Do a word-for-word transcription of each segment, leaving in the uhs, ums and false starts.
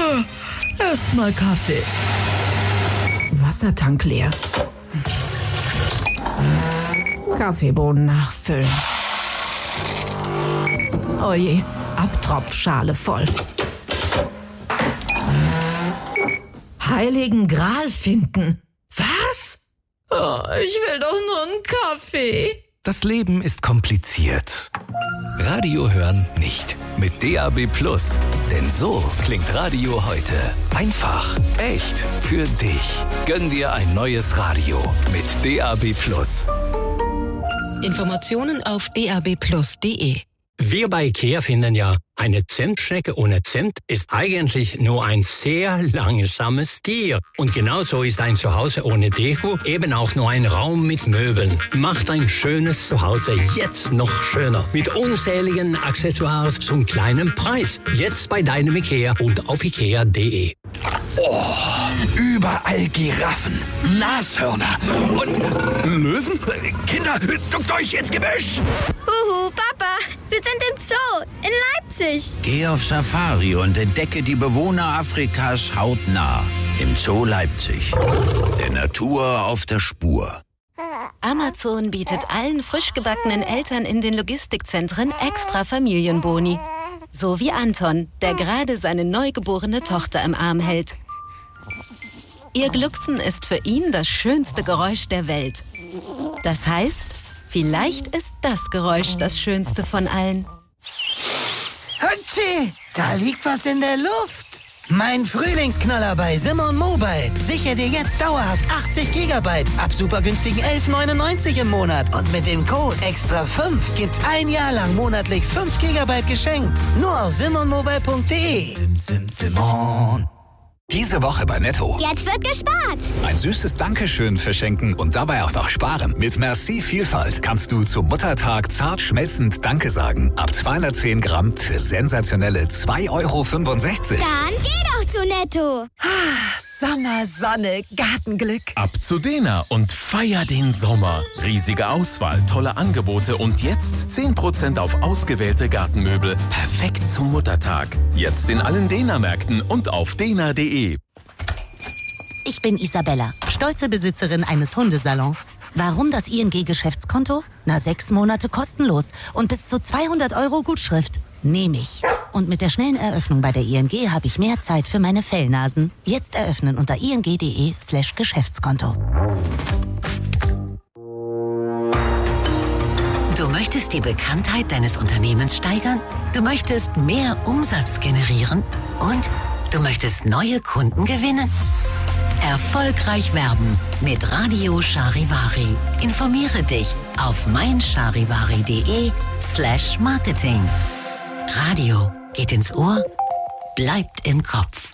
Erstmal Kaffee. Wassertank leer. Kaffeebohnen nachfüllen. Oje, Abtropfschale voll. Heiligen Gral finden. Was? Oh, ich will doch nur einen Kaffee. Das Leben ist kompliziert. Radio hören nicht. Mit D A B Plus. Denn so klingt Radio heute. Einfach, echt, für dich. Gönn dir ein neues Radio mit D A B Plus. Informationen auf d a b plus punkt d e. Wir bei IKEA finden ja, eine Zimtschnecke ohne Zimt ist eigentlich nur ein sehr langsames Tier. Und genauso ist ein Zuhause ohne Deko eben auch nur ein Raum mit Möbeln. Macht ein schönes Zuhause jetzt noch schöner. Mit unzähligen Accessoires zum kleinen Preis. Jetzt bei deinem IKEA und auf ikea punkt d e. Oh, überall Giraffen, Nashörner und Löwen. Kinder, duckt euch ins Gebüsch. Huhu, Papa, wir sind im Zoo in Leipzig. Geh auf Safari und entdecke die Bewohner Afrikas hautnah. Im Zoo Leipzig. Der Natur auf der Spur. Amazon bietet allen frisch gebackenen Eltern in den Logistikzentren extra Familienboni. So wie Anton, der gerade seine neugeborene Tochter im Arm hält. Ihr Glucksen ist für ihn das schönste Geräusch der Welt. Das heißt, vielleicht ist das Geräusch das schönste von allen. Hatschi, da liegt was in der Luft. Mein Frühlingsknaller bei Simon Mobile. Sichere dir jetzt dauerhaft achtzig Gigabyte ab super günstigen elf neunundneunzig im Monat. Und mit dem Code extra fünf gibt's ein Jahr lang monatlich fünf Gigabyte geschenkt. Nur auf simon mobile punkt d e. Sim, sim, Simon. Diese Woche bei Netto. Jetzt wird gespart. Ein süßes Dankeschön verschenken und dabei auch noch sparen. Mit Merci Vielfalt kannst du zum Muttertag zart schmelzend Danke sagen. Ab zweihundertzehn Gramm für sensationelle zwei Euro fünfundsechzig. Dann geh doch zu Netto. Sommer, Sonne, Gartenglück. Ab zu Dena und feier den Sommer. Riesige Auswahl, tolle Angebote und jetzt zehn Prozent auf ausgewählte Gartenmöbel. Perfekt zum Muttertag. Jetzt in allen Dena-Märkten und auf dena punkt d e. Ich bin Isabella, stolze Besitzerin eines Hundesalons. Warum das I N G-Geschäftskonto? Na, sechs Monate kostenlos und bis zu zweihundert Euro Gutschrift. Nehme ich. Und mit der schnellen Eröffnung bei der I N G habe ich mehr Zeit für meine Fellnasen. Jetzt eröffnen unter ing punkt d e slash Geschäftskonto. Du möchtest die Bekanntheit deines Unternehmens steigern? Du möchtest mehr Umsatz generieren? Und du möchtest neue Kunden gewinnen? Erfolgreich werben mit Radio Charivari. Informiere dich auf meincharivari.de slash Marketing. Radio geht ins Ohr, bleibt im Kopf.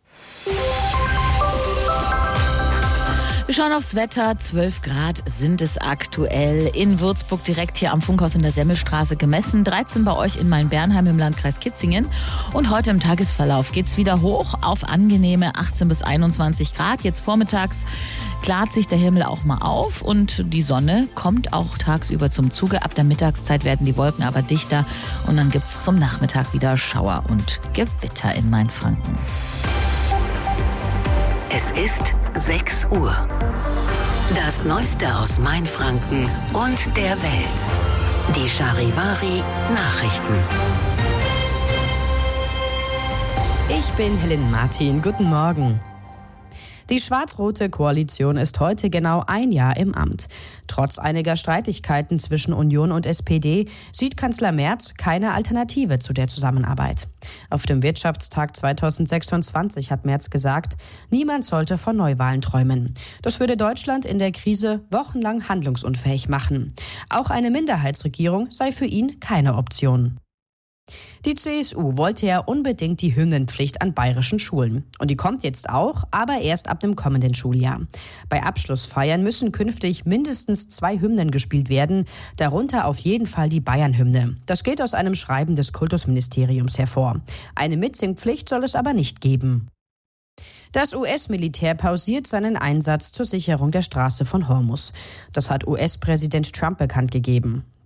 Wir schauen aufs Wetter. zwölf Grad sind es aktuell in Würzburg, direkt hier am Funkhaus in der Semmelstraße gemessen. dreizehn bei euch in Main-Bernheim im Landkreis Kitzingen. Und heute im Tagesverlauf geht's wieder hoch auf angenehme achtzehn bis einundzwanzig Grad. Jetzt vormittags klart sich der Himmel auch mal auf und die Sonne kommt auch tagsüber zum Zuge. Ab der Mittagszeit werden die Wolken aber dichter und dann gibt's zum Nachmittag wieder Schauer und Gewitter in Mainfranken. Es ist sechs Uhr. Das Neueste aus Mainfranken und der Welt. Die Charivari Nachrichten. Ich bin Helen Martin. Guten Morgen. Die schwarz-rote Koalition ist heute genau ein Jahr im Amt. Trotz einiger Streitigkeiten zwischen Union und S P D sieht Kanzler Merz keine Alternative zu der Zusammenarbeit. Auf dem Wirtschaftstag zweitausendsechsundzwanzig hat Merz gesagt, niemand sollte von Neuwahlen träumen. Das würde Deutschland in der Krise wochenlang handlungsunfähig machen. Auch eine Minderheitsregierung sei für ihn keine Option. Die C S U wollte ja unbedingt die Hymnenpflicht an bayerischen Schulen. Und die kommt jetzt auch, aber erst ab dem kommenden Schuljahr. Bei Abschlussfeiern müssen künftig mindestens zwei Hymnen gespielt werden, darunter auf jeden Fall die Bayern-Hymne. Das geht aus einem Schreiben des Kultusministeriums hervor. Eine Mitsingpflicht soll es aber nicht geben. Das U S-Militär pausiert seinen Einsatz zur Sicherung der Straße von Hormuz. Das hat U S-Präsident Trump bekannt gegeben.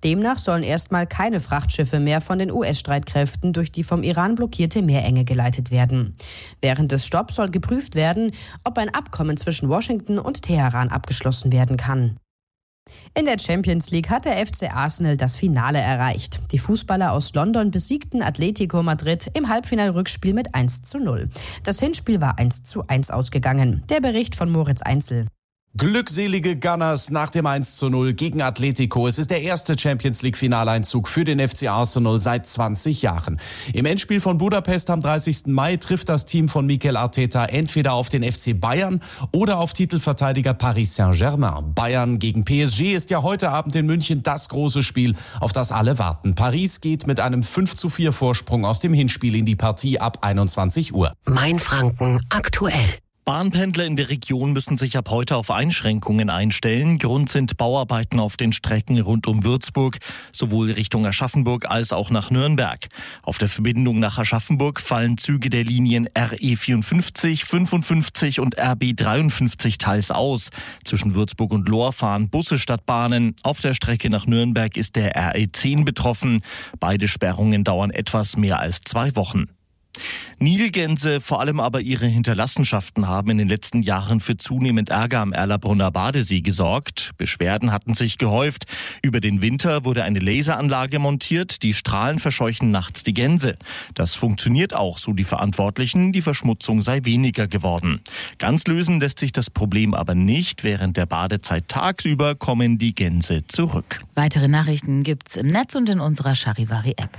Demnach sollen erstmal keine Frachtschiffe mehr von den U S-Streitkräften durch die vom Iran blockierte Meerenge geleitet werden. Während des Stopps soll geprüft werden, ob ein Abkommen zwischen Washington und Teheran abgeschlossen werden kann. In der Champions League hat der F C Arsenal das Finale erreicht. Die Fußballer aus London besiegten Atletico Madrid im Halbfinalrückspiel mit eins zu null. Das Hinspiel war eins zu eins ausgegangen. Der Bericht von Moritz Einzel. Glückselige Gunners nach dem eins zu null gegen Atletico. Es ist der erste Champions-League-Finaleinzug für den F C Arsenal seit zwanzig Jahren. Im Endspiel von Budapest am dreißigsten Mai trifft das Team von Mikel Arteta entweder auf den F C Bayern oder auf Titelverteidiger Paris Saint-Germain. Bayern gegen P S G ist ja heute Abend in München das große Spiel, auf das alle warten. Paris geht mit einem fünf zu vier Vorsprung aus dem Hinspiel in die Partie ab einundzwanzig Uhr. Mainfranken aktuell. Bahnpendler in der Region müssen sich ab heute auf Einschränkungen einstellen. Grund sind Bauarbeiten auf den Strecken rund um Würzburg, sowohl Richtung Aschaffenburg als auch nach Nürnberg. Auf der Verbindung nach Aschaffenburg fallen Züge der Linien R E vierundfünfzig, fünfundfünfzig und R B dreiundfünfzig teils aus. Zwischen Würzburg und Lohr fahren Busse statt Bahnen. Auf der Strecke nach Nürnberg ist der R E zehn betroffen. Beide Sperrungen dauern etwas mehr als zwei Wochen. Nilgänse, vor allem aber ihre Hinterlassenschaften, haben in den letzten Jahren für zunehmend Ärger am Erlabrunner Badesee gesorgt. Beschwerden hatten sich gehäuft. Über den Winter wurde eine Laseranlage montiert. Die Strahlen verscheuchen nachts die Gänse. Das funktioniert auch, so die Verantwortlichen. Die Verschmutzung sei weniger geworden. Ganz lösen lässt sich das Problem aber nicht. Während der Badezeit tagsüber kommen die Gänse zurück. Weitere Nachrichten gibt's im Netz und in unserer Charivari-App.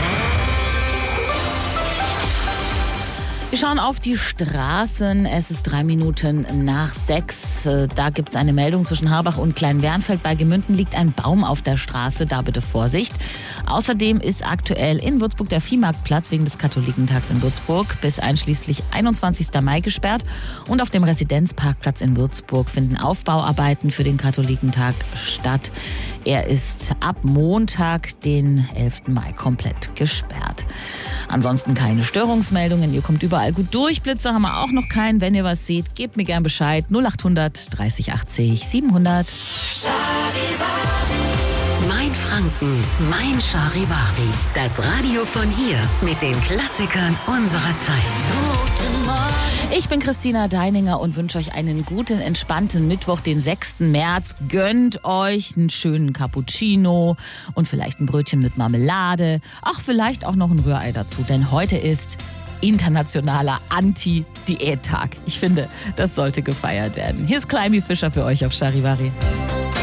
Wir schauen auf die Straßen. Es ist drei Minuten nach sechs. Da gibt es eine Meldung zwischen Harbach und Kleinwernfeld. Bei Gemünden liegt ein Baum auf der Straße. Da bitte Vorsicht. Außerdem ist aktuell in Würzburg der Viehmarktplatz wegen des Katholikentags in Würzburg bis einschließlich einundzwanzigsten Mai gesperrt. Und auf dem Residenzparkplatz in Würzburg finden Aufbauarbeiten für den Katholikentag statt. Er ist ab Montag, den elften Mai, komplett gesperrt. Ansonsten keine Störungsmeldungen. Ihr kommt überall gut durch. Blitze haben wir auch noch keinen. Wenn ihr was seht, gebt mir gern Bescheid. null achthundert dreißig achtzig siebenhundert. Mainfranken, mein Charivari. Das Radio von hier mit den Klassikern unserer Zeit. Guten Morgen. Ich bin Christina Deininger und wünsche euch einen guten, entspannten Mittwoch, den sechsten März. Gönnt euch einen schönen Cappuccino und vielleicht ein Brötchen mit Marmelade. Ach, vielleicht auch noch ein Rührei dazu, denn heute ist internationaler Anti-Diät-Tag. Ich finde, das sollte gefeiert werden. Hier ist Climby Fischer für euch auf Charivari.